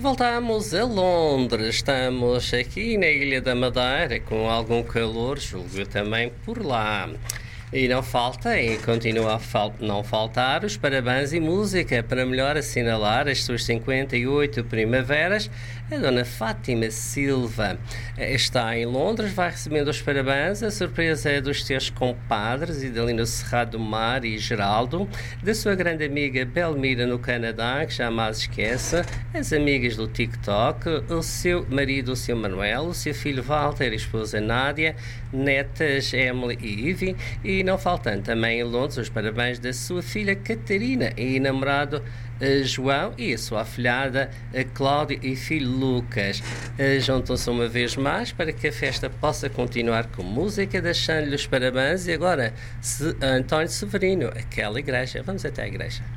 voltamos a Londres. Estamos aqui na Ilha da Madeira com algum calor, julgo também por lá. E não falta, e continua a não faltar, os parabéns e música para melhor assinalar as suas 58 primaveras. A dona Fátima Silva está em Londres, vai recebendo os parabéns. A surpresa é dos seus compadres, Idalino Cerrado do Mar e Geraldo, da sua grande amiga Belmira no Canadá, que jamais esquece, as amigas do TikTok, o seu marido, o seu Manuel, o seu filho Walter e a esposa Nádia, netas Emily e Ivy, e não faltam também em Londres os parabéns da sua filha Catarina e namorado João e a sua afilhada Cláudia e filho Lucas. Juntam-se uma vez mais para que a festa possa continuar com música, deixando-lhe os parabéns. E agora, António Severino, aquela igreja. Vamos até à igreja.